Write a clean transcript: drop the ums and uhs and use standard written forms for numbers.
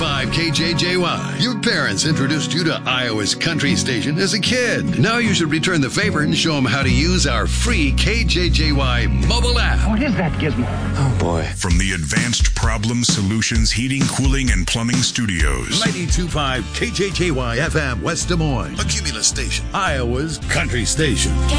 92.5 KJJY. Your parents introduced you to Iowa's country station as a kid. Now you should return the favor and show them how to use our free KJJY mobile app. What is that gizmo? Oh, boy. From the Advanced Problem Solutions Heating, Cooling, and Plumbing Studios. 92.5 KJJY FM West Des Moines. A Cumulus station. Iowa's country station.